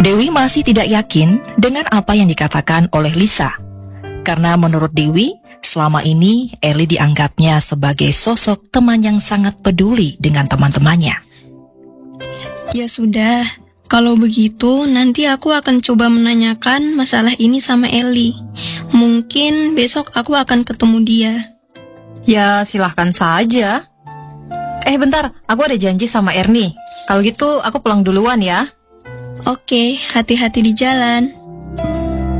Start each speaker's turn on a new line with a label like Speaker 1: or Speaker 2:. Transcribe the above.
Speaker 1: Dewi masih tidak yakin dengan apa yang dikatakan oleh Lisa. Karena menurut Dewi, selama ini Eli dianggapnya sebagai sosok teman yang sangat peduli dengan teman-temannya.
Speaker 2: Ya sudah, kalau begitu nanti aku akan coba menanyakan masalah ini sama Eli. Mungkin besok aku akan ketemu dia.
Speaker 3: Ya, silahkan saja. Bentar, aku ada janji sama Ernie. Kalau gitu, aku pulang duluan ya.
Speaker 2: Oke, hati-hati di jalan.